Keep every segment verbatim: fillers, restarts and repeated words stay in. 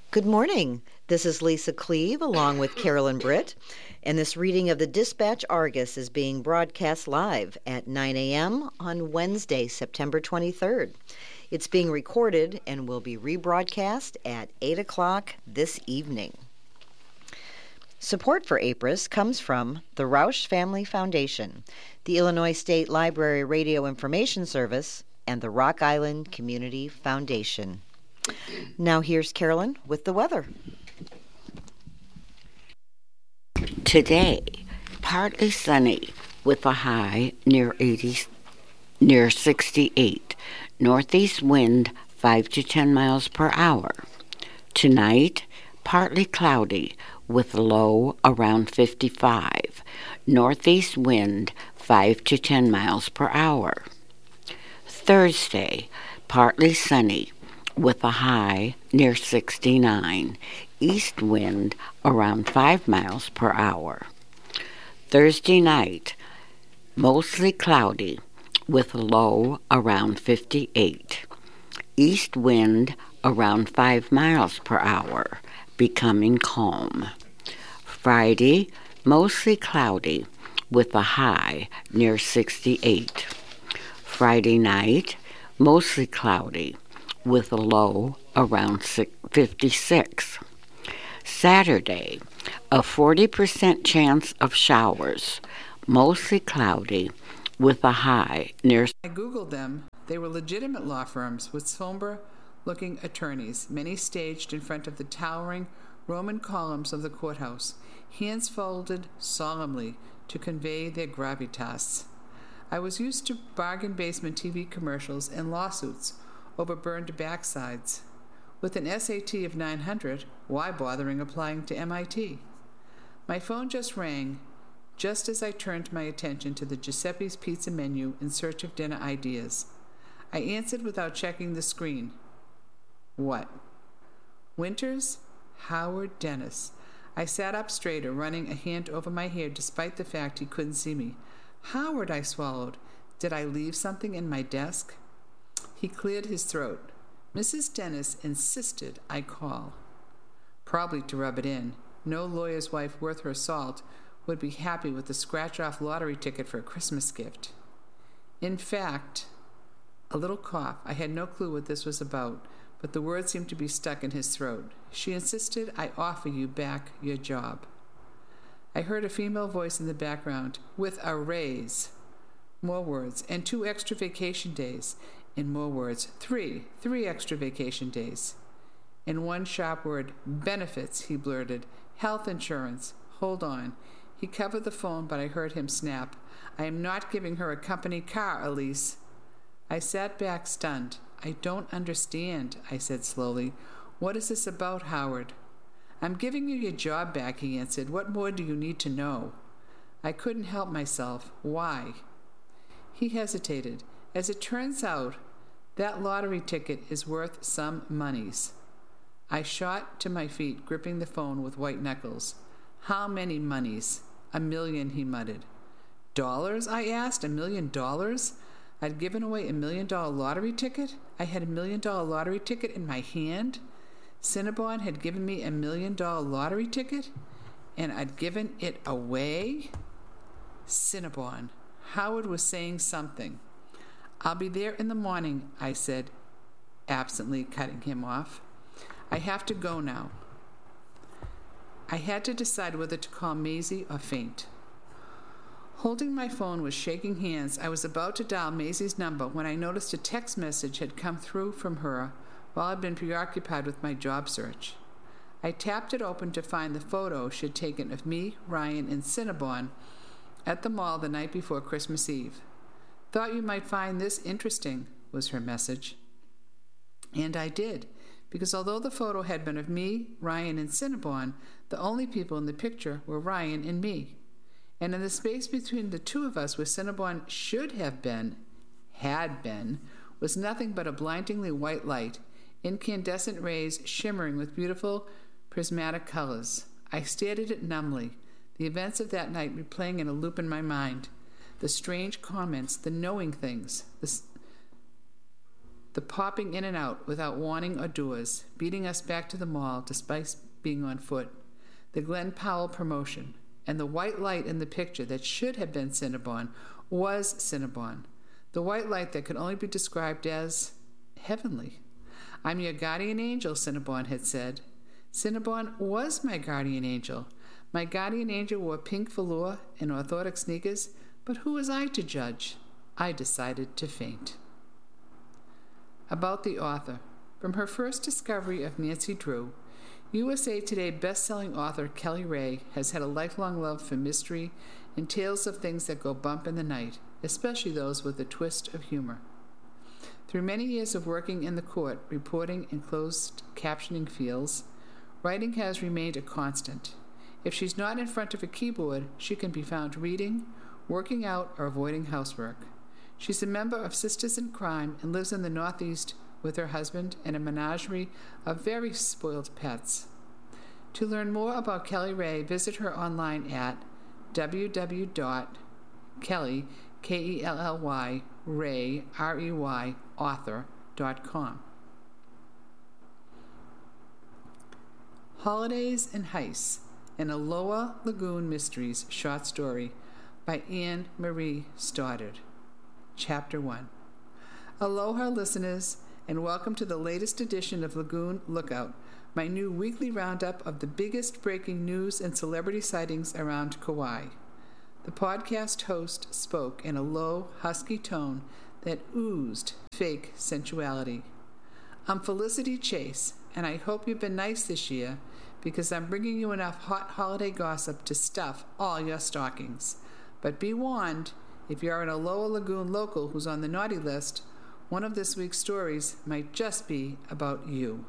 Good morning. This is Lisa Cleve along with Carolyn Britt, and this reading of the Dispatch Argus is being broadcast live at nine a.m. on Wednesday, September twenty-third. It's being recorded and will be rebroadcast at eight o'clock this evening. Support for A P R I S comes from the Roush Family Foundation, the Illinois State Library Radio Information Service, and the Rock Island Community Foundation. Now here's Carolyn with the weather. Today, partly sunny with a high near eighty, near sixty-eight. Northeast wind five to ten miles per hour. Tonight, partly cloudy with a low around fifty-five. Northeast wind five to ten miles per hour. Thursday, partly sunny with a high near sixty-nine, east wind around five miles per hour. Thursday night, mostly cloudy with a low around fifty-eight, east wind around five miles per hour, becoming calm. Friday, mostly cloudy with a high near sixty-eight. Friday night, mostly cloudy with a low around fifty-six. Saturday, a forty percent chance of showers, mostly cloudy with a high near... I Googled them. They were legitimate law firms with somber-looking attorneys, many staged in front of the towering Roman columns of the courthouse, hands folded solemnly to convey their gravitas. I was used to bargain basement T V commercials and lawsuits over burned backsides. With an S A T of nine hundred, why bothering applying to M I T? My phone just rang, just as I turned my attention to the Giuseppe's Pizza menu in search of dinner ideas. I answered without checking the screen. What? Winters? Howard Dennis. I sat up straighter, running a hand over my hair despite the fact he couldn't see me. Howard, I swallowed. Did I leave something in my desk? He cleared his throat. Missus Dennis insisted I call. Probably to rub it in. No lawyer's wife worth her salt would be happy with a scratch-off lottery ticket for a Christmas gift. In fact, a little cough. I had no clue what this was about, but the words seemed to be stuck in his throat. She insisted I offer you back your job. I heard a female voice in the background, with a raise. More words, and two extra vacation days. In more words, three, three extra vacation days. In one sharp word, benefits, he blurted. Health insurance. Hold on. He covered the phone, but I heard him snap. I am not giving her a company car, Elise. I sat back, stunned. I don't understand, I said slowly. What is this about, Howard? I'm giving you your job back, he answered. What more do you need to know? I couldn't help myself. Why? He hesitated. As it turns out, that lottery ticket is worth some monies. I shot to my feet, gripping the phone with white knuckles. How many monies? A million, he muttered. Dollars? I asked. A million dollars? I'd given away a million-dollar lottery ticket? I had a million-dollar lottery ticket in my hand? Cinnabon had given me a million-dollar lottery ticket? And I'd given it away? Cinnabon. Howard was saying something. I'll be there in the morning, I said, absently cutting him off. I have to go now. I had to decide whether to call Maisie or faint. Holding my phone with shaking hands, I was about to dial Maisie's number when I noticed a text message had come through from her while I'd been preoccupied with my job search. I tapped it open to find the photo she'd taken of me, Ryan, and Cinnabon at the mall the night before Christmas Eve. Thought you might find this interesting, was her message. And I did, because although the photo had been of me, Ryan, and Cinnabon, the only people in the picture were Ryan and me. And in the space between the two of us where Cinnabon should have been, had been, was nothing but a blindingly white light, incandescent rays shimmering with beautiful prismatic colors. I stared at it numbly, the events of that night replaying in a loop in my mind. The strange comments, the knowing things, the, the popping in and out without warning or doors, beating us back to the mall despite being on foot, the Glenn Powell promotion, and the white light in the picture that should have been Cinnabon was Cinnabon, the white light that could only be described as heavenly. "I'm your guardian angel," Cinnabon had said. Cinnabon was my guardian angel. My guardian angel wore pink velour and orthotic sneakers, but who was I to judge? I decided to faint. About the author. From her first discovery of Nancy Drew, U S A Today best-selling author Kelly Ray has had a lifelong love for mystery and tales of things that go bump in the night, especially those with a twist of humor. Through many years of working in the court, reporting in closed captioning fields, writing has remained a constant. If she's not in front of a keyboard, she can be found reading, working out, or avoiding housework. She's a member of Sisters in Crime and lives in the Northeast with her husband and a menagerie of very spoiled pets. To learn more about Kelly Ray, visit her online at w w w dot kelly, K E L L Y, Ray, R E Y, author dot com. Holidays and Heists, an Aloha Lagoon Mysteries short story by Anne Marie Stoddard. Chapter one. Aloha, listeners, and welcome to the latest edition of Lagoon Lookout, my new weekly roundup of the biggest breaking news and celebrity sightings around Kauai. The podcast host spoke in a low, husky tone that oozed fake sensuality. I'm Felicity Chase, and I hope you've been nice this year because I'm bringing you enough hot holiday gossip to stuff all your stockings. But be warned, if you're an Aloha Lagoon local who's on the naughty list, one of this week's stories might just be about you.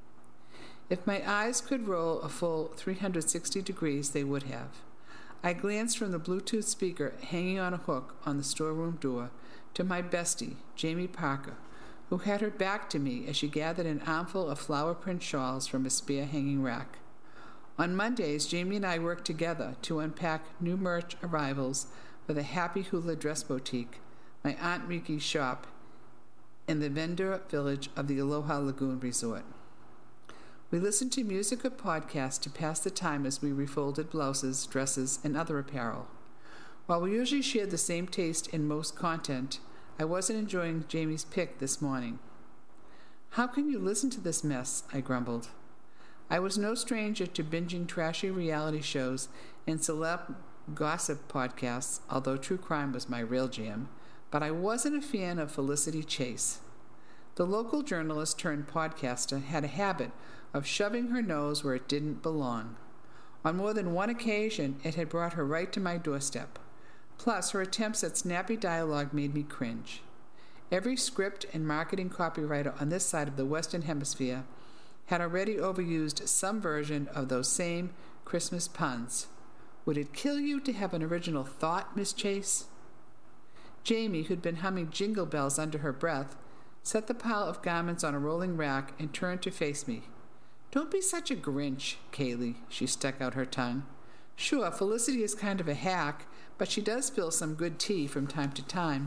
If my eyes could roll a full three hundred sixty degrees, they would have. I glanced from the Bluetooth speaker hanging on a hook on the storeroom door to my bestie, Jamie Parker, who had her back to me as she gathered an armful of flower print shawls from a spare hanging rack. On Mondays, Jamie and I worked together to unpack new merch arrivals for the Happy Hula Dress Boutique, my Aunt Riki's shop, in the vendor village of the Aloha Lagoon Resort. We listened to music or podcasts to pass the time as we refolded blouses, dresses, and other apparel. While we usually shared the same taste in most content, I wasn't enjoying Jamie's pick this morning. "How can you listen to this mess?" I grumbled. I was no stranger to binging trashy reality shows and celeb gossip podcasts, although true crime was my real jam, but I wasn't a fan of Felicity Chase. The local journalist turned podcaster had a habit of shoving her nose where it didn't belong. On more than one occasion, it had brought her right to my doorstep. Plus, her attempts at snappy dialogue made me cringe. Every script and marketing copywriter on this side of the Western Hemisphere had already overused some version of those same Christmas puns. Would it kill you to have an original thought, Miss Chase? Jamie, who'd been humming jingle bells under her breath, set the pile of garments on a rolling rack and turned to face me. "Don't be such a Grinch, Kaylee," she stuck out her tongue. "Sure, Felicity is kind of a hack, but she does spill some good tea from time to time."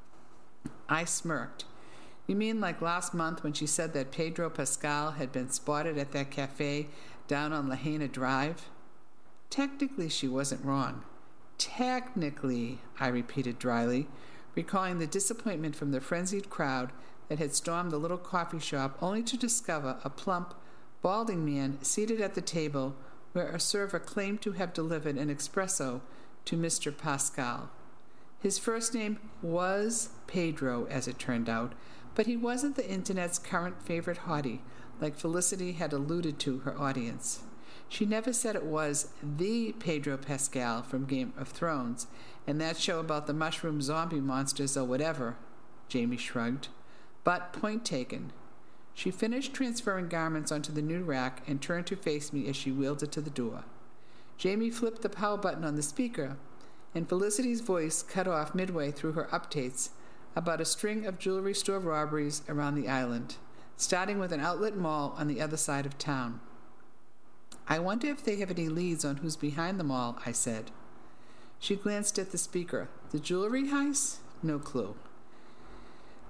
I smirked. "You mean like last month when she said that Pedro Pascal had been spotted at that cafe down on Lahaina Drive?" Technically, she wasn't wrong. Technically, I repeated dryly, recalling the disappointment from the frenzied crowd that had stormed the little coffee shop only to discover a plump, balding man seated at the table where a server claimed to have delivered an espresso to Mister Pascal. His first name was Pedro, as it turned out, but he wasn't the Internet's current favorite hottie, like Felicity had alluded to her audience. She never said it was the Pedro Pascal from Game of Thrones, and that show about the mushroom zombie monsters or whatever, Jamie shrugged. But point taken. She finished transferring garments onto the new rack and turned to face me as she wheeled it to the door. Jamie flipped the power button on the speaker, and Felicity's voice cut off midway through her updates about a string of jewelry store robberies around the island, starting with an outlet mall on the other side of town. "I wonder if they have any leads on who's behind them all," I said. She glanced at the speaker. "The jewelry heist? No clue."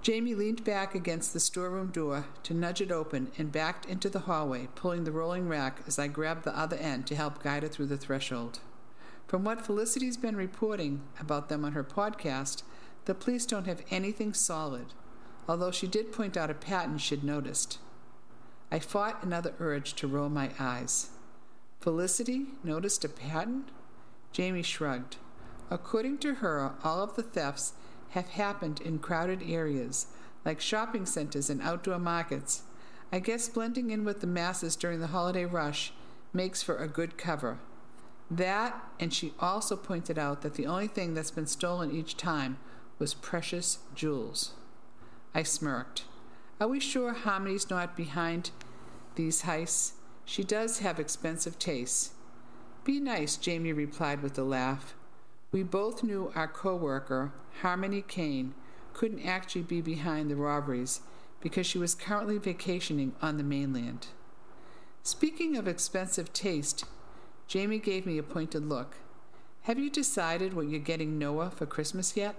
Jamie leaned back against the storeroom door to nudge it open and backed into the hallway, pulling the rolling rack as I grabbed the other end to help guide her through the threshold. From what Felicity's been reporting about them on her podcast, the police don't have anything solid, although she did point out a pattern she'd noticed. I fought another urge to roll my eyes. Felicity noticed a pattern? Jamie shrugged. According to her, all of the thefts have happened in crowded areas, like shopping centers and outdoor markets. I guess blending in with the masses during the holiday rush makes for a good cover. That, and she also pointed out that the only thing that's been stolen each time was precious jewels. I smirked. Are we sure Harmony's not behind these heists? She does have expensive tastes. Be nice, Jamie replied with a laugh. We both knew our co-worker, Harmony Kane, couldn't actually be behind the robberies because she was currently vacationing on the mainland. Speaking of expensive taste, Jamie gave me a pointed look. Have you decided what you're getting Noah for Christmas yet?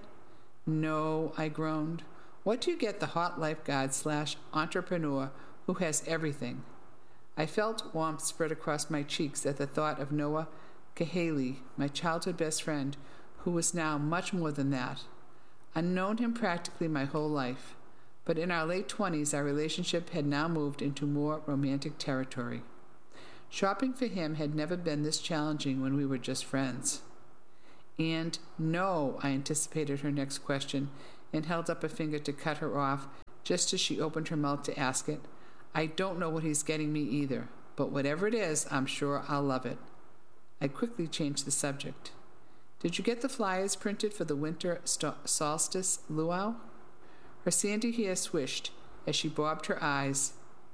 No, I groaned. What do you get the hot lifeguard slash entrepreneur who has everything? I felt warmth spread across my cheeks at the thought of Noah Cahaley, my childhood best friend, who was now much more than that. I'd known him practically my whole life, but in our late twenties our relationship had now moved into more romantic territory. Shopping for him had never been this challenging when we were just friends. And no, I anticipated her next question and held up a finger to cut her off just as she opened her mouth to ask it. I don't know what he's getting me either, but whatever it is, I'm sure I'll love it. I quickly changed the subject. Did you get the flyers printed for the winter st- solstice luau? Her sandy hair swished as she bobbed her eyes,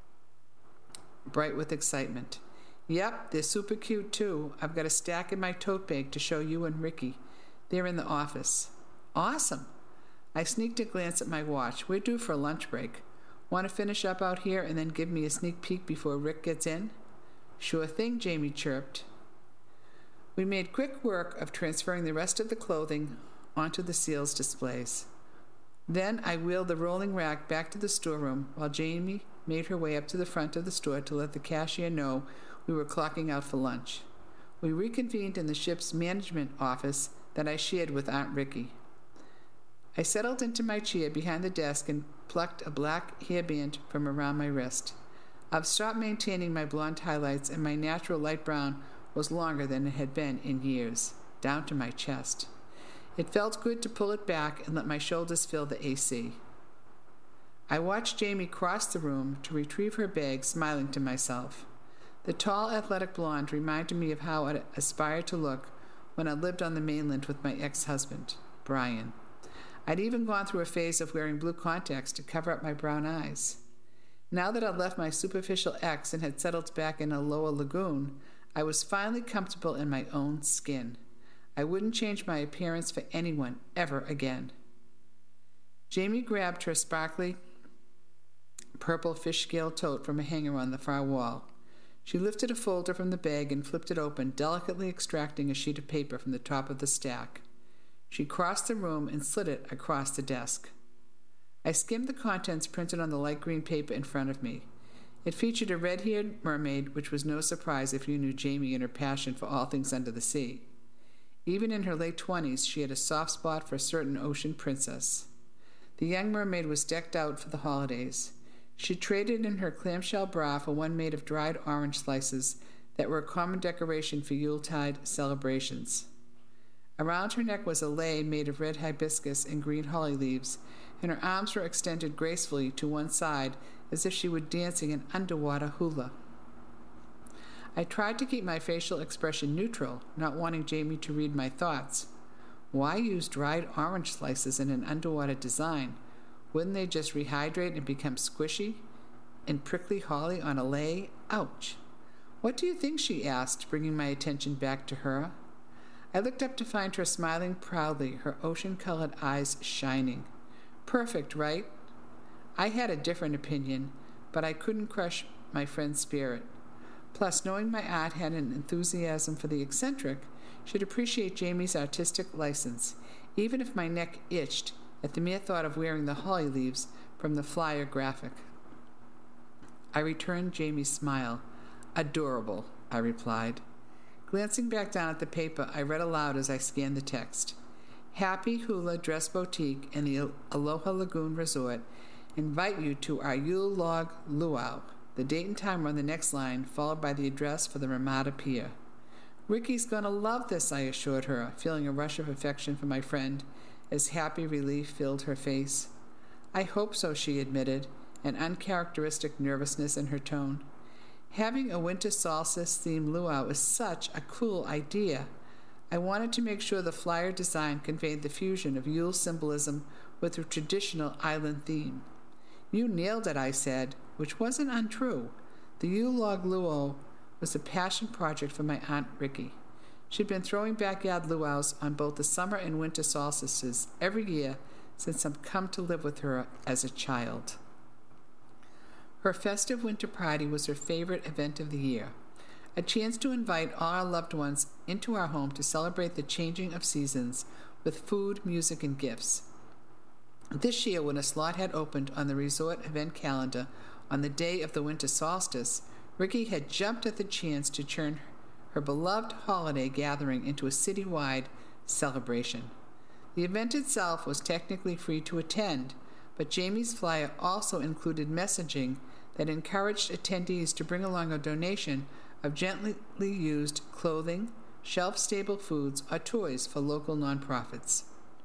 bright with excitement. Yep, they're super cute too. I've got a stack in my tote bag to show you and Ricky. They're in the office. Awesome. I sneaked a glance at my watch. We're due for a lunch break. Want to finish up out here and then give me a sneak peek before Rick gets in? Sure thing, Jamie chirped. We made quick work of transferring the rest of the clothing onto the seals displays. Then I wheeled the rolling rack back to the storeroom while Jamie made her way up to the front of the store to let the cashier know we were clocking out for lunch. We reconvened in the ship's management office that I shared with Aunt Ricky. I settled into my chair behind the desk and plucked a black hairband from around my wrist. I've stopped maintaining my blonde highlights, and my natural light brown was longer than it had been in years, down to my chest. It felt good to pull it back and let my shoulders feel the A C. I watched Jamie cross the room to retrieve her bag, smiling to myself. The tall, athletic blonde reminded me of how I aspired to look when I lived on the mainland with my ex-husband, Brian. I'd even gone through a phase of wearing blue contacts to cover up my brown eyes. Now that I'd left my superficial ex and had settled back in a lower lagoon, I was finally comfortable in my own skin. I wouldn't change my appearance for anyone ever again. Jamie grabbed her sparkly purple fish scale tote from a hanger on the far wall. She lifted a folder from the bag and flipped it open, delicately extracting a sheet of paper from the top of the stack. She crossed the room and slid it across the desk. I skimmed the contents printed on the light green paper in front of me. It featured a red-haired mermaid, which was no surprise if you knew Jamie and her passion for all things under the sea. Even in her late twenties, she had a soft spot for a certain ocean princess. The young mermaid was decked out for the holidays. She traded in her clamshell bra for one made of dried orange slices that were a common decoration for Yuletide celebrations. Around her neck was a lei made of red hibiscus and green holly leaves, and her arms were extended gracefully to one side as if she were dancing an underwater hula. I tried to keep my facial expression neutral, not wanting Jamie to read my thoughts. Why use dried orange slices in an underwater design? Wouldn't they just rehydrate and become squishy? And prickly holly on a lei? Ouch! What do you think? She asked, bringing my attention back to her. I looked up to find her smiling proudly, her ocean-colored eyes shining. Perfect, right? I had a different opinion, but I couldn't crush my friend's spirit. Plus, knowing my aunt had an enthusiasm for the eccentric, she'd appreciate Jamie's artistic license, even if my neck itched at the mere thought of wearing the holly leaves from the flyer graphic. I returned Jamie's smile. "Adorable," I replied. Glancing back down at the paper, I read aloud as I scanned the text. "Happy Hula Dress Boutique and the Aloha Lagoon Resort invite you to our Yule Log Luau. The date and time are on the next line, followed by the address for the Ramada Pier." "Ricky's going to love this," I assured her, feeling a rush of affection for my friend as happy relief filled her face. "I hope so," she admitted, an uncharacteristic nervousness in her tone. "Having a winter solstice-themed luau is such a cool idea. I wanted to make sure the flyer design conveyed the fusion of Yule symbolism with a traditional island theme." "You nailed it," I said, which wasn't untrue. The Yule Log Luau was a passion project for my Aunt Ricky. She'd been throwing backyard luau's on both the summer and winter solstices every year since I'd come to live with her as a child. Her festive winter party was her favorite event of the year, a chance to invite all our loved ones into our home to celebrate the changing of seasons with food, music, and gifts. This year, when a slot had opened on the resort event calendar on the day of the winter solstice, Ricky had jumped at the chance to turn her beloved holiday gathering into a citywide celebration. The event itself was technically free to attend, but Jamie's flyer also included messaging that encouraged attendees to bring along a donation of gently used clothing, shelf-stable foods, or toys for local nonprofits.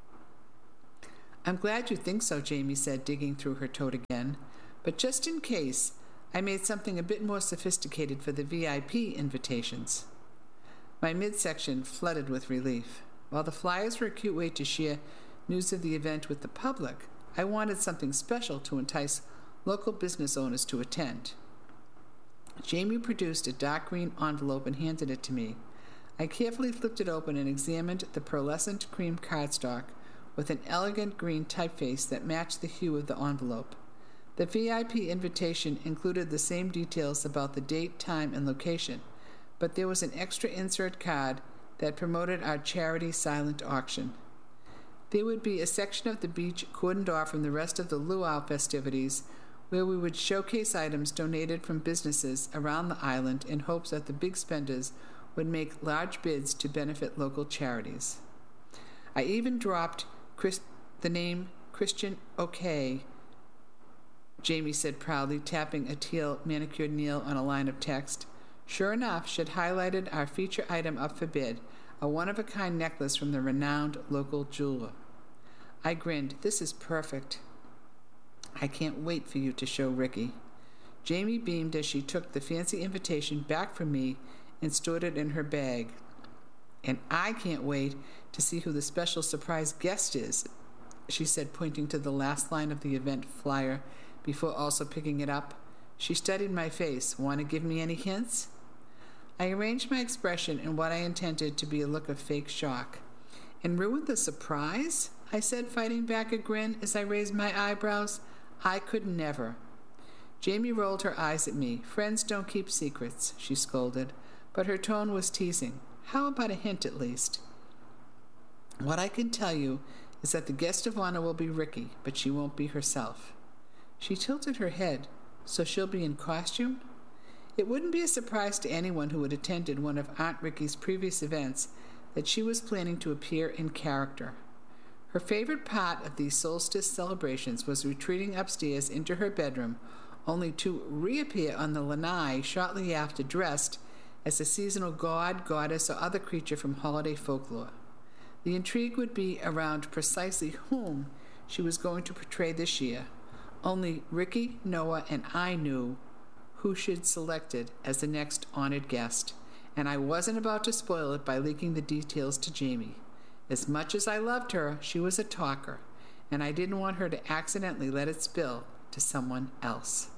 "I'm glad you think so," Jamie said, digging through her tote again. "But just in case, I made something a bit more sophisticated for the V I P invitations." My midsection flooded with relief. While the flyers were a cute way to share news of the event with the public, I wanted something special to entice local business owners to attend. Jamie produced a dark green envelope and handed it to me. I carefully flipped it open and examined the pearlescent cream cardstock with an elegant green typeface that matched the hue of the envelope. The V I P invitation included the same details about the date, time, and location, but there was an extra insert card that promoted our charity silent auction. There would be a section of the beach cordoned off from the rest of the luau festivities where we would showcase items donated from businesses around the island in hopes that the big spenders would make large bids to benefit local charities. I even dropped Chris, the name Christian O'Kay, Jamie said proudly, tapping a teal manicured nail on a line of text. Sure enough, she'd highlighted our feature item up for bid, a one-of-a-kind necklace from the renowned local jeweler. I grinned. "This is perfect. I can't wait for you to show Ricky." Jamie beamed as she took the fancy invitation back from me and stored it in her bag. "And I can't wait to see who the special surprise guest is," she said, pointing to the last line of the event flyer before also picking it up. She studied my face. "Want to give me any hints?" I arranged my expression in what I intended to be a look of fake shock. "And ruined the surprise?" I said, fighting back a grin as I raised my eyebrows. "I could never." Jamie rolled her eyes at me. "Friends don't keep secrets," she scolded, but her tone was teasing. "How about a hint at least?" "What I can tell you is that the guest of honor will be Ricky, but she won't be herself." She tilted her head. "So she'll be in costume?" It wouldn't be a surprise to anyone who had attended one of Aunt Ricky's previous events that she was planning to appear in character. Her favorite part of these solstice celebrations was retreating upstairs into her bedroom, only to reappear on the lanai shortly after, dressed as a seasonal god, goddess, or other creature from holiday folklore. The intrigue would be around precisely whom she was going to portray this year. Only Ricky, Noah, and I knew who she'd selected as the next honored guest, and I wasn't about to spoil it by leaking the details to Jamie. As much as I loved her, she was a talker, and I didn't want her to accidentally let it spill to someone else.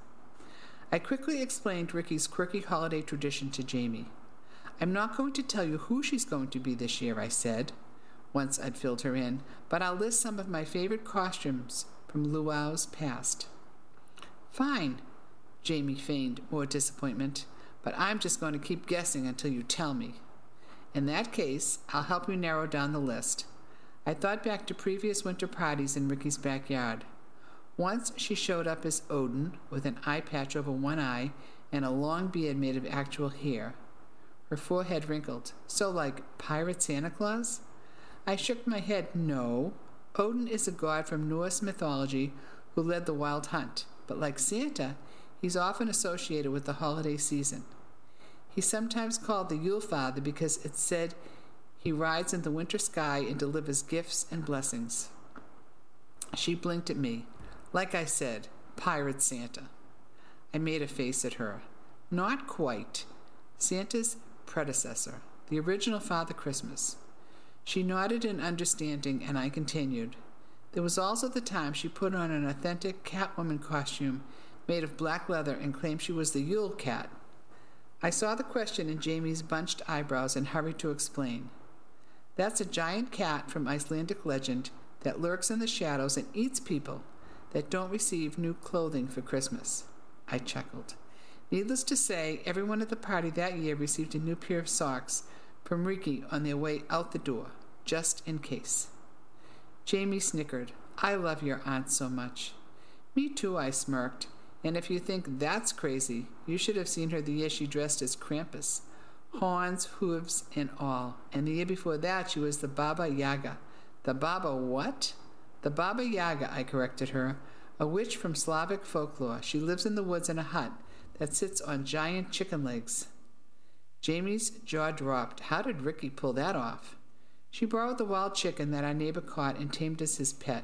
I quickly explained Ricky's quirky holiday tradition to Jamie. "I'm not going to tell you who she's going to be this year," I said, once I'd filled her in, "but I'll list some of my favorite costumes from luau's past." "Fine," Jamie feigned more disappointment, "but I'm just going to keep guessing until you tell me." "In that case, I'll help you narrow down the list." I thought back to previous winter parties in Ricky's backyard. Once she showed up as Odin, with an eye patch over one eye and a long beard made of actual hair. Her forehead wrinkled. So like Pirate Santa Claus? I shook my head. No. Odin is a god from Norse mythology who led the wild hunt, but like Santa, he's often associated with the holiday season. He's sometimes called the Yule Father because it's said he rides in the winter sky and delivers gifts and blessings. She blinked at me. Like I said, Pirate Santa. I made a face at her. Not quite. Santa's predecessor, the original Father Christmas. She nodded in understanding, and I continued. There was also the time she put on an authentic Catwoman costume made of black leather and claimed she was the Yule Cat. I saw the question in Jamie's bunched eyebrows and hurried to explain. That's a giant cat from Icelandic legend that lurks in the shadows and eats people that don't receive new clothing for Christmas. I chuckled. Needless to say, everyone at the party that year received a new pair of socks from Ricky on their way out the door, just in case. Jamie snickered. I love your aunt so much. Me too, I smirked. And if you think that's crazy, you should have seen her the year she dressed as Krampus. Horns, hooves, and all. And the year before that, she was the Baba Yaga. The Baba what? The Baba Yaga, I corrected her. A witch from Slavic folklore. She lives in the woods in a hut that sits on giant chicken legs. Jamie's jaw dropped. How did Ricky pull that off? She borrowed the wild chicken that our neighbor caught and tamed as his pet.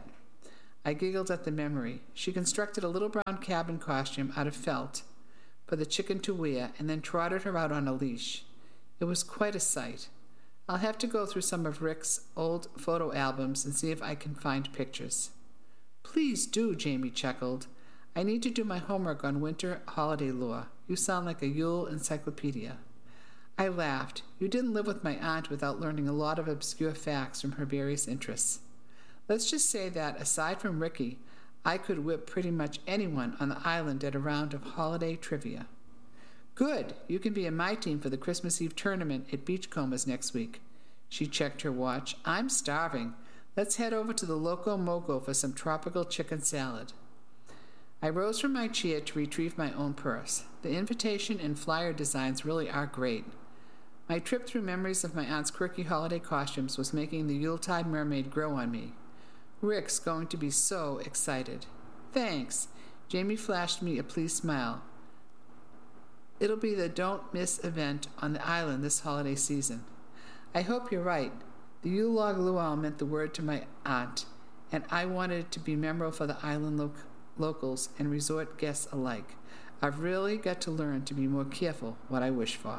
I giggled at the memory. She constructed a little brown cabin costume out of felt for the chicken to wear and then trotted her out on a leash. It was quite a sight. I'll have to go through some of Rick's old photo albums and see if I can find pictures. Please do, Jamie chuckled. I need to do my homework on winter holiday lore. You sound like a Yule encyclopedia. I laughed. You didn't live with my aunt without learning a lot of obscure facts from her various interests. Let's just say that, aside from Ricky, I could whip pretty much anyone on the island at a round of holiday trivia. Good! You can be in my team for the Christmas Eve tournament at Beachcombers next week. She checked her watch. I'm starving. Let's head over to the Loco Moco for some tropical chicken salad. I rose from my chair to retrieve my own purse. The invitation and flyer designs really are great. My trip through memories of my aunt's quirky holiday costumes was making the Yuletide mermaid grow on me. Rick's going to be so excited. Thanks. Jamie flashed me a pleased smile. It'll be the don't miss event on the island this holiday season. I hope you're right. The Yule log luau meant the word to my aunt, and I wanted it to be memorable for the island lo- locals and resort guests alike. I've really got to learn to be more careful what I wish for.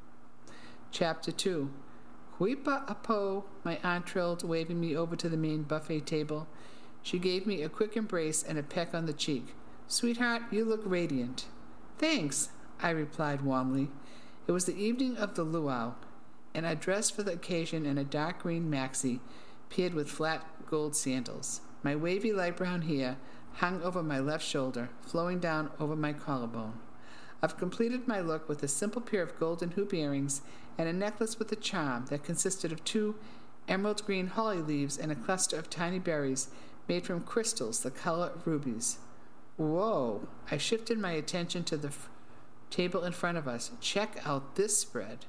Chapter two. Huipa apo, my aunt trilled, waving me over to the main buffet table. She gave me a quick embrace and a peck on the cheek. Sweetheart, you look radiant. Thanks, I replied warmly. It was the evening of the luau, and I dressed for the occasion in a dark green maxi, paired with flat gold sandals. My wavy light brown hair hung over my left shoulder, flowing down over my collarbone. I've completed my look with a simple pair of golden hoop earrings and a necklace with a charm that consisted of two emerald green holly leaves and a cluster of tiny berries made from crystals the color of rubies. Whoa! I shifted my attention to the f- table in front of us. Check out this spread.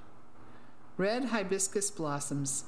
Red hibiscus blossoms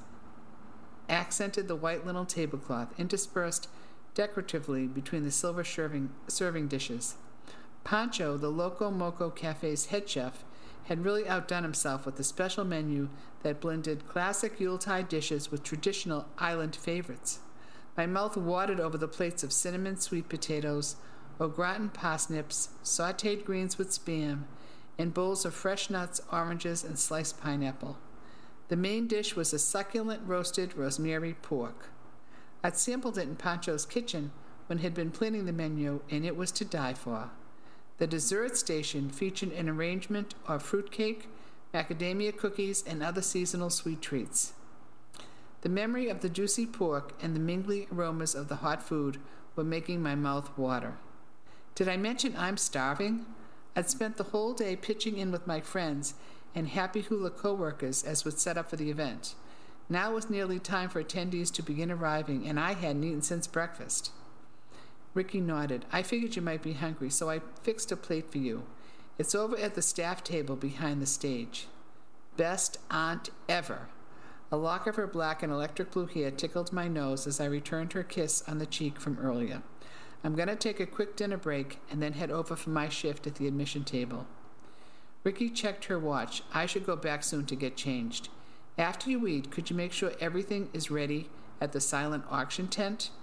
accented the white linen tablecloth, interspersed decoratively between the silver serving, serving dishes. Pancho, the Loco Moco Cafe's head chef, had really outdone himself with a special menu that blended classic Yuletide dishes with traditional island favorites. My mouth watered over the plates of cinnamon sweet potatoes, au gratin parsnips, sautéed greens with spam, and bowls of fresh nuts, oranges, and sliced pineapple. The main dish was a succulent roasted rosemary pork. I'd sampled it in Pancho's kitchen when he'd been planning the menu, and it was to die for. The dessert station featured an arrangement of fruitcake, macadamia cookies, and other seasonal sweet treats. The memory of the juicy pork and the mingling aromas of the hot food were making my mouth water. Did I mention I'm starving? I'd spent the whole day pitching in with my friends and happy hula co-workers as was set up for the event. Now it was nearly time for attendees to begin arriving, and I hadn't eaten since breakfast. Ricky nodded. I figured you might be hungry, so I fixed a plate for you. It's over at the staff table behind the stage. Best aunt ever. A lock of her black and electric blue hair tickled my nose as I returned her kiss on the cheek from earlier. I'm going to take a quick dinner break and then head over for my shift at the admission table. Ricky checked her watch. I should go back soon to get changed. After you eat, could you make sure everything is ready at the silent auction tent?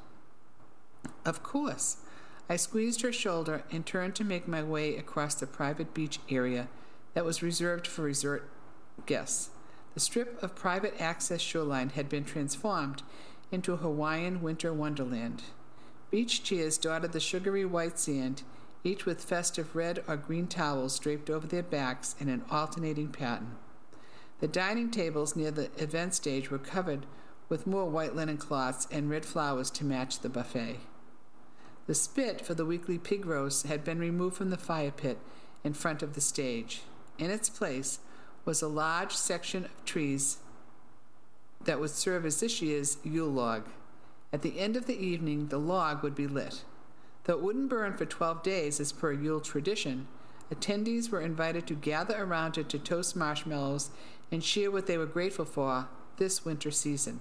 Of course. I squeezed her shoulder and turned to make my way across the private beach area that was reserved for resort guests. The strip of private access shoreline had been transformed into a Hawaiian winter wonderland. Beach chairs dotted the sugary white sand, each with festive red or green towels draped over their backs in an alternating pattern. The dining tables near the event stage were covered with more white linen cloths and red flowers to match the buffet. The spit for the weekly pig roast had been removed from the fire pit in front of the stage. In its place was a large section of trees that would serve as this year's Yule log. At the end of the evening, the log would be lit. Though it wouldn't burn for twelve days as per Yule tradition, attendees were invited to gather around it to toast marshmallows and share what they were grateful for this winter season.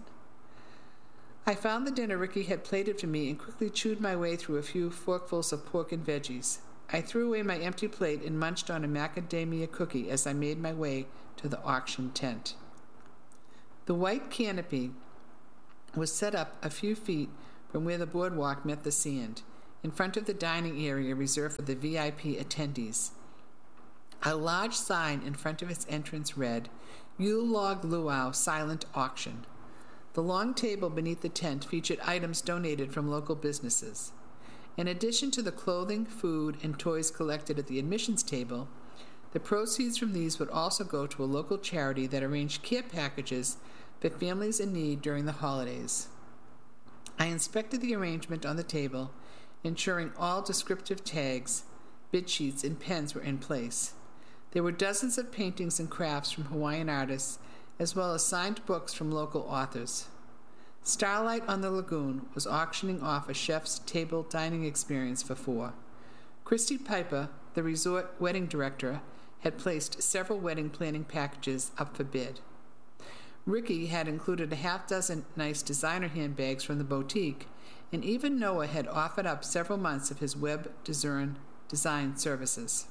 I found the dinner Ricky had plated for me and quickly chewed my way through a few forkfuls of pork and veggies. I threw away my empty plate and munched on a macadamia cookie as I made my way to the auction tent. The white canopy was set up a few feet from where the boardwalk met the sand, in front of the dining area reserved for the V I P attendees. A large sign in front of its entrance read, Yule Log Luau Silent Auction. The long table beneath the tent featured items donated from local businesses. In addition to the clothing, food, and toys collected at the admissions table, the proceeds from these would also go to a local charity that arranged care packages for families in need during the holidays. I inspected the arrangement on the table, ensuring all descriptive tags, bid sheets, and pens were in place. There were dozens of paintings and crafts from Hawaiian artists, as well as signed books from local authors. Starlight on the Lagoon was auctioning off a chef's table dining experience for four. Christy Piper, the resort wedding director, had placed several wedding planning packages up for bid. Ricky had included a half dozen nice designer handbags from the boutique, and even Noah had offered up several months of his web design, design services.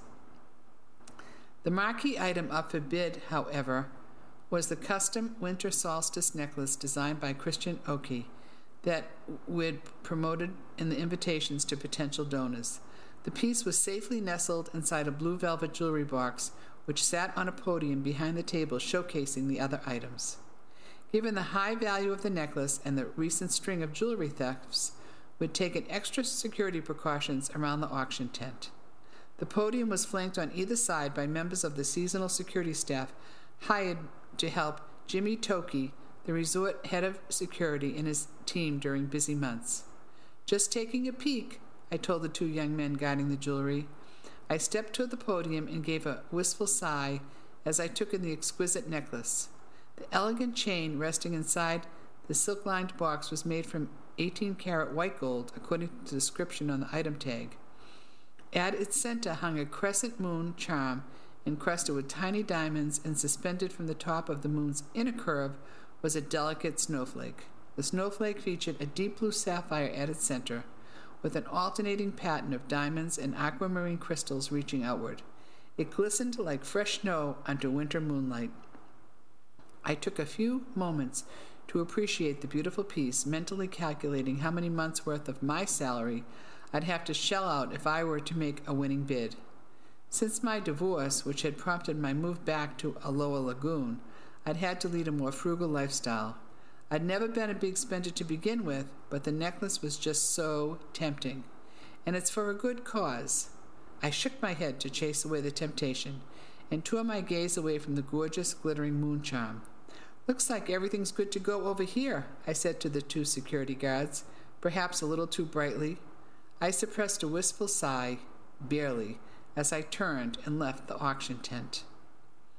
The marquee item up for bid, however, was the custom winter solstice necklace designed by Christian Oki that we'd promoted in the invitations to potential donors. The piece was safely nestled inside a blue velvet jewelry box, which sat on a podium behind the table showcasing the other items. Given the high value of the necklace and the recent string of jewelry thefts, we'd taken extra security precautions around the auction tent. The podium was flanked on either side by members of the seasonal security staff hired to help Jimmy Toki, the resort head of security, and his team during busy months. Just taking a peek, I told the two young men guarding the jewelry. I stepped toward the podium and gave a wistful sigh as I took in the exquisite necklace. The elegant chain resting inside the silk-lined box was made from eighteen karat white gold, according to the description on the item tag. At its center hung a crescent moon charm encrusted with tiny diamonds, and suspended from the top of the moon's inner curve was a delicate snowflake. The snowflake featured a deep blue sapphire at its center, with an alternating pattern of diamonds and aquamarine crystals reaching outward. It glistened like fresh snow under winter moonlight. I took a few moments to appreciate the beautiful piece, mentally calculating how many months' worth of my salary I'd have to shell out if I were to make a winning bid. Since my divorce, which had prompted my move back to Aloha Lagoon, I'd had to lead a more frugal lifestyle. I'd never been a big spender to begin with, but the necklace was just so tempting. And it's for a good cause. I shook my head to chase away the temptation, and tore my gaze away from the gorgeous, glittering moon charm. "Looks like everything's good to go over here," I said to the two security guards, perhaps a little too brightly. I suppressed a wistful sigh, barely, as I turned and left the auction tent.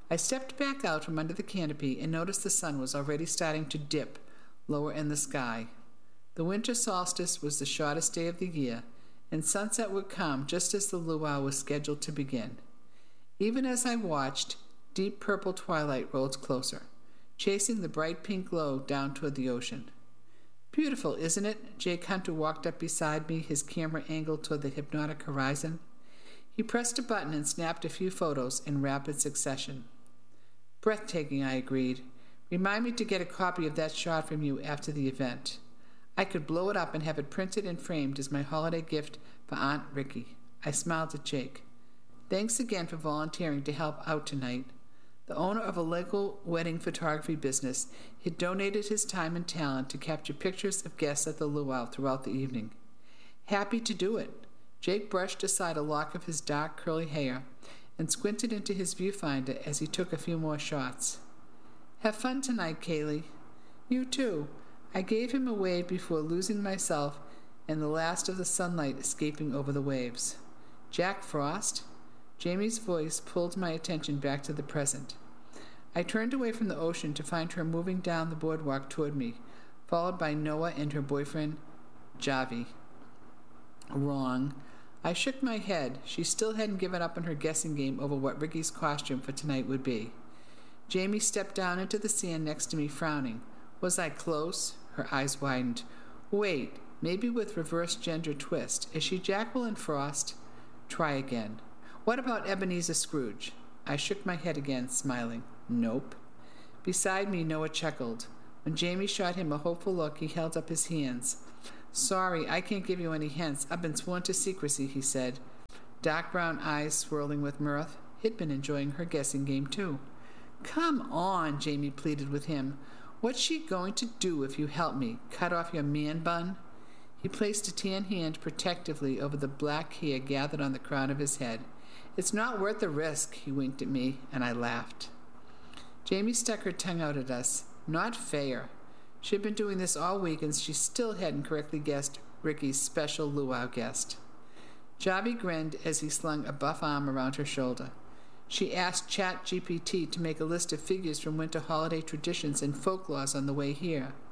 I stepped back out from under the canopy and noticed the sun was already starting to dip lower in the sky. The winter solstice was the shortest day of the year, and sunset would come just as the luau was scheduled to begin. Even as I watched, deep purple twilight rolled closer, chasing the bright pink glow down toward the ocean. Beautiful, isn't it? Jake Hunter walked up beside me, his camera angled toward the hypnotic horizon. He pressed a button and snapped a few photos in rapid succession. Breathtaking, I agreed. Remind me to get a copy of that shot from you after the event. I could blow it up and have it printed and framed as my holiday gift for Aunt Ricky. I smiled at Jake. Thanks again for volunteering to help out tonight. The owner of a local wedding photography business had donated his time and talent to capture pictures of guests at the luau throughout the evening. Happy to do it. Jake brushed aside a lock of his dark curly hair and squinted into his viewfinder as he took a few more shots. Have fun tonight, Kaylee. You too. I gave him a wave before losing myself and the last of the sunlight escaping over the waves. Jack Frost? Jamie's voice pulled my attention back to the present. I turned away from the ocean to find her moving down the boardwalk toward me, followed by Noah and her boyfriend, Javi. Wrong. I shook my head. She still hadn't given up on her guessing game over what Ricky's costume for tonight would be. Jamie stepped down into the sand next to me, frowning. Was I close? Her eyes widened. Wait, maybe with reverse gender twist. Is she Jacqueline Frost? Try again. What about Ebenezer Scrooge? I shook my head again, smiling. Nope. Beside me, Noah chuckled. When Jamie shot him a hopeful look, he held up his hands. Sorry, I can't give you any hints. I've been sworn to secrecy, he said, dark brown eyes swirling with mirth. He'd been enjoying her guessing game, too. Come on, Jamie pleaded with him. What's she going to do if you help me? Cut off your man bun? He placed a tan hand protectively over the black hair gathered on the crown of his head. It's not worth the risk, he winked at me, and I laughed. Jamie stuck her tongue out at us. Not fair. She'd been doing this all week, and she still hadn't correctly guessed Ricky's special luau guest. Javi grinned as he slung a buff arm around her shoulder. She asked Chat G P T to make a list of figures from winter holiday traditions and folklores on the way here.